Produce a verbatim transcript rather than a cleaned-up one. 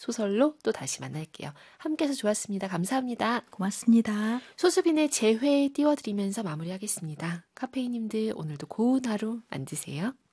소설로 또 다시 만날게요. 함께해서 좋았습니다. 감사합니다. 고맙습니다. 소수빈의 재회 띄워드리면서 마무리하겠습니다. 카페인님들 오늘도 고운 하루 만드세요.